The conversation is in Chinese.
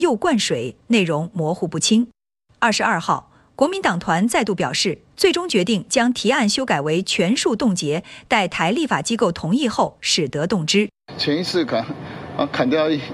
又灌水，内容模糊不清。22号，国民党团再度表示，最终决定将提案修改为全数冻结，待台立法机构同意后，使得动之。 前一次砍掉